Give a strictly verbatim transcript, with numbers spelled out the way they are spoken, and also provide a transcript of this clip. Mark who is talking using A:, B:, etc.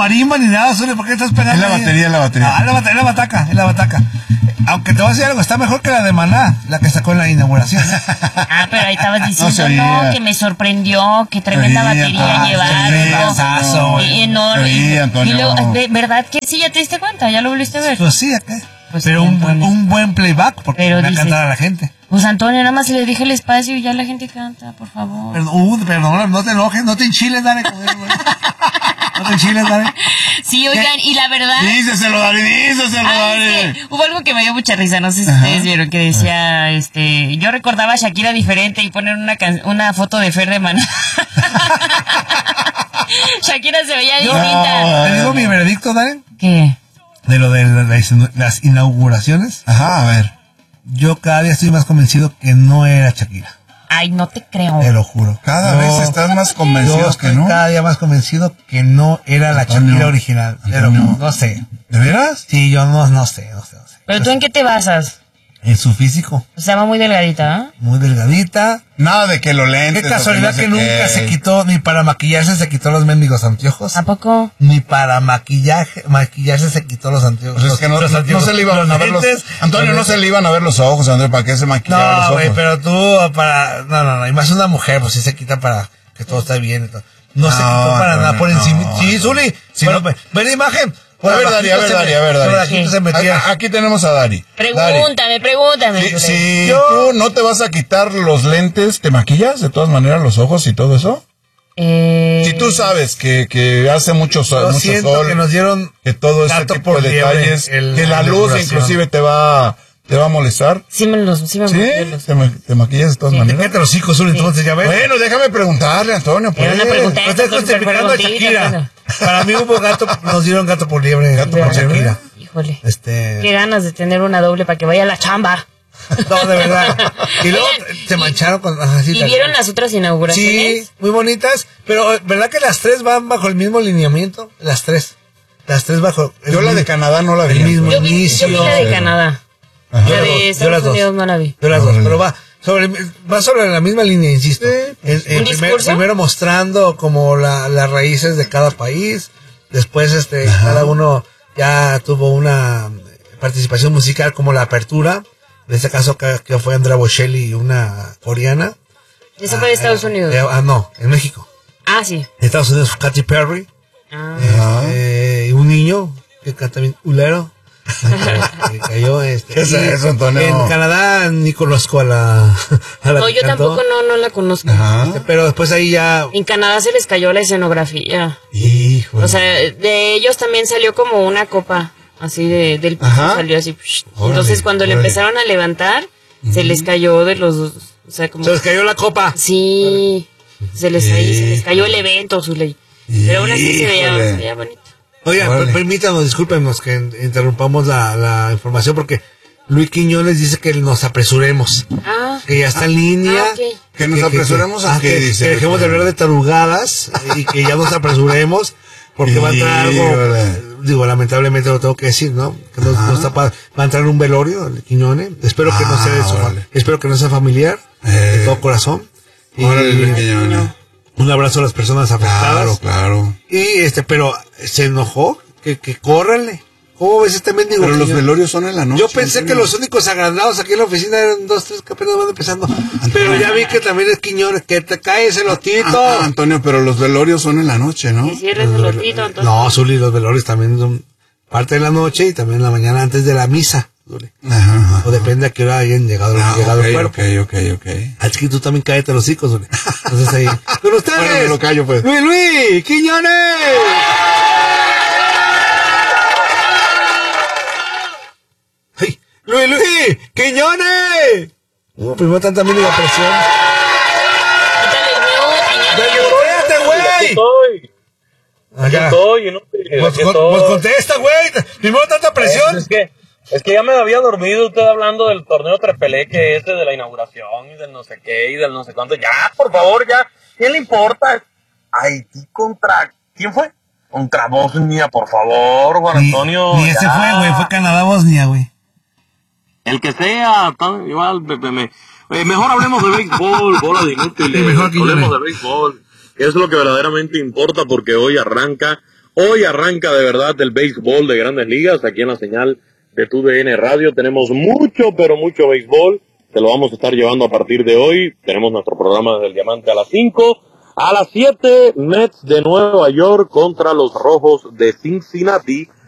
A: marimba ni nada, Zuli, ¿por qué estás pegando?
B: Es la batería, es la batería.
A: Ah, es la batería, es la bataca, es la bataca. Aunque te voy a decir algo, está mejor que la de Maná, la que sacó en la inauguración.
C: Ah, pero ahí estabas diciendo,
B: no,
C: no, que me sorprendió, que tremenda
B: Oye,
C: batería
B: ah,
C: llevaron.
A: sí,
C: Y enorme.
B: Sí,
C: Y,
B: Antonio.
C: y luego, ¿verdad que sí? ¿Ya te diste cuenta? ¿Ya lo volviste a ver?
A: Pues sí, acá.
C: Pues
A: pero
C: sí,
A: un, buen-
C: Antonio.
A: un buen playback, porque
C: Pero
A: me va a
C: dices-
A: cantar a la gente.
C: Pues Antonio, nada más le dije el espacio y ya la gente canta, por favor.
A: Perdón, uh, perdón, no te enojes, no te enchiles, Dani. Joder, güey. No te enchiles, Dani.
C: Sí, oigan, y la verdad...
B: Díceselo, Dani, díceselo,
C: Ah,
B: Dani.
C: es que hubo algo que me dio mucha risa, no sé si ustedes vieron, que decía, este, yo recordaba a Shakira diferente y poner una can- una foto de Fer de Maná. Shakira se veía distinta.
A: ¿Te digo mi veredicto, Dani?
C: ¿Qué?
A: De lo de las, las inauguraciones.
B: Ajá, a ver.
A: Yo cada día estoy más convencido que no era Shakira.
C: Ay, no te creo.
A: Te lo juro.
B: Cada
A: Yo-
B: vez estás más
A: Yo
B: convencido
A: estoy
B: que no.
A: cada día más convencido que no era la
B: Antonio,
A: Shakira original. Pero
B: Antonio.
A: no sé.
B: ¿De veras?
A: Sí, yo no, no sé, no sé, no sé.
C: ¿Pero tú en qué te basas?
A: En su físico,
C: O sea, va muy delgadita, ¿ah?
A: muy delgadita.
B: Nada de que lo
A: Qué
B: lentes.
A: casualidad
B: o
A: que
B: no sé
A: nunca
B: qué.
A: se quitó, ni para maquillarse se quitó los mendigos anteojos.
C: ¿A poco?
A: Ni para maquillaje, maquillarse se quitó los anteojos.
B: Pues es que no,
A: los
B: no
A: anteojos,
B: se le iban a ver los...
A: lentes,
B: Antonio,
A: los
B: no se le iban a ver los ojos, Andrés, ¿para qué se maquillaba los
A: No,
B: ojos?
A: güey, pero tú para... No, no, no, y más una mujer, pues sí se quita para que todo esté bien y todo. No, se
B: No,
A: quitó para
B: Antonio,
A: nada por
B: no,
A: encima. Sí, Zuli.
B: Si
A: Bueno,
B: no-
A: ve, ve la imagen.
B: A ver, Dari, a ver, Dari, a ver,
A: Por
B: Dari.
A: aquí se metía.
B: A- Aquí tenemos a Dari. Dari,
C: Pregúntame, pregúntame.
B: Si,
C: Zuli.
B: si
A: Yo-
B: tú no te vas a quitar los lentes, ¿te maquillas de todas maneras los ojos y todo eso?
C: Eh,
B: Si tú sabes que, que hace mucho sol,
A: Yo
B: mucho
A: siento
B: sol,
A: que nos dieron
B: que todo este
A: gato
B: tipo
A: por
B: de
A: liebre,
B: detalles,
A: el-
B: que la
A: la
B: luz
A: decoración.
B: inclusive te va, te va a molestar.
C: Sí me los... Sí me
B: ¿Sí?
C: los-
B: ¿Te, ma- te maquillas de todas
C: Sí.
B: maneras?
A: Cállate los hijos, Zuli, entonces ya ves.
B: Bueno, déjame preguntarle, Antonio. Pues.
C: Era una pregunta.
A: No estás
C: Súper
A: justificando a
C: preguntita,
A: Shakira.
C: Antonio.
A: Para mí hubo gato, nos dieron gato por liebre.
B: ¿Gato
A: por
B: por liebre?
A: Shakira.
C: Híjole.
A: Este...
C: Qué ganas de tener una doble para que vaya a la chamba.
A: No, de verdad. Y luego
C: Oigan,
A: se
C: y-
A: mancharon con... así
C: ¿Y
A: tal-
C: vieron las otras inauguraciones?
A: Sí, muy bonitas, pero ¿verdad que las tres van bajo el mismo lineamiento? Las tres. Las tres bajo... el
B: Yo la de
A: mismo-
B: Canadá no la vi.
A: el mismo
C: Yo vi, yo
A: inicio.
C: vi la de Canadá.
B: Ajá.
C: La
A: Yo las
C: de
A: dos, yo
C: Estados
A: las dos.
C: Unidos no la vi.
A: Yo las dos,
B: Órale.
A: pero va sobre, va sobre la misma línea, insisto. En- en
C: ¿Un
A: primer-
C: discurso?
A: primero mostrando como la, las raíces de cada país, después este cada uno ya tuvo una participación musical como la apertura, en este caso que, que fue Andrea Bocelli, una coreana.
C: Esa fue de Estados
A: Ah,
C: Unidos.
A: eh, ah, no, en México.
C: Ah, sí.
A: En Estados Unidos fue Katy Perry.
C: Ah.
A: Eh, un niño que canta bien Ulero que cayó este,
B: ¿Qué es
A: y
B: eso, Antonio?
A: en Canadá ni conozco a la, a la
C: No,
A: que
C: yo
A: cantó,
C: tampoco no, no la conozco.
B: Ajá.
A: este, pero después ahí ya
C: En Canadá se les cayó la escenografía.
A: híjole,
C: O sea, de ellos también salió como una copa, así de, del piso,
B: Ajá.
C: salió así. psh.
B: Órale,
C: Entonces cuando le
B: órale.
C: empezaron a levantar, se les cayó de los, o sea, como...
A: se les cayó la copa.
C: Sí, se les, ahí, se les cayó el evento, Zuley. Pero aún así se veía,
B: Híjole.
C: se veía bonito.
A: Oigan,
B: Órale.
A: per- permítanos, discúlpenos que in- interrumpamos la, la información porque Luis Quiñones dice que nos apresuremos,
C: Ah,
A: que ya está en línea.
C: ah, ok.
B: Que nos apresuremos a
A: ah,
B: qué
A: que,
B: dice.
A: que dejemos de hablar de tarugadas y que ya nos apresuremos porque va a entrar algo,
B: Híjole.
A: digo, lamentablemente lo tengo que decir, ¿no? Que no, no está pa- va a entrar un velorio, el Quiñones. Espero que no
B: Ah,
A: sea de su,
B: órale.
A: espero que no sea familiar,
B: Eh.
A: de todo corazón. Y
B: Órale, Luis Quiñones.
A: un abrazo a las personas afectadas.
B: Claro, claro.
A: Y este, pero se enojó, que, que córranle. ¿Cómo ves este mendigo?
B: Pero los
A: Quiñones?
B: velorios son en la noche.
A: Yo pensé que
B: Antonio.
A: los únicos agrandados aquí en la oficina eran dos, tres que apenas van empezando. Pero ya vi que también es Quiñones, que te cae ese lotito.
B: Ah, ah, Antonio, pero los velorios son en la noche, ¿no?
C: Y cierres el lotito, entonces.
A: No, Zuli, los velorios también son parte de la noche y también en la mañana antes de la misa, Zuli.
B: Ajá, ajá.
A: O depende a qué hora hayan llegado,
B: Ah,
A: llegado
B: ok,
A: el cuerpo.
B: ok, ok, ok.
A: Así que tú también cállate los hijos, Zuli. Entonces ahí. Con ustedes.
B: Bueno, me lo callo, pues.
A: Luis Luis Quiñones. ¡Ay! ¡Luis Luis! ¡Quiñones! Uh, primero tanta mínima presión.
C: Quítale el mute,
A: ¡Ya
C: Quiñones.
A: lloré,
D: Aquí
A: güey!
D: estoy, aquí
A: Acá.
D: estoy, no sé,
A: Pues,
D: aquí
A: con-
D: estoy.
A: pues contesta, güey. Primero tanta presión.
D: Es que, es que ya me había dormido usted hablando del torneo Trepeleque ese de la inauguración y del no sé qué y del no sé cuánto. Ya, por favor, ya. ¿Quién le importa? Haití contra... ¿Quién fue? Contra Bosnia, por favor, Juan
A: Ni,
D: Antonio.
A: ni ese
D: ya.
A: fue, güey. Fue Canadá-Bosnia, güey.
D: El que sea, tan- igual, me- me- me- eh, mejor hablemos de béisbol, bola de inútiles.
A: Sí, mejor que
D: hablemos
A: llore.
D: de béisbol. Eso es lo que verdaderamente importa porque hoy arranca Hoy arranca de verdad el béisbol de Grandes Ligas aquí en la señal de Tu D N Radio. Tenemos mucho, pero mucho béisbol. Te lo vamos a estar llevando a partir de hoy. Tenemos nuestro programa desde el Diamante a las cinco. A las siete, Mets de Nueva York contra los Rojos de Cincinnati.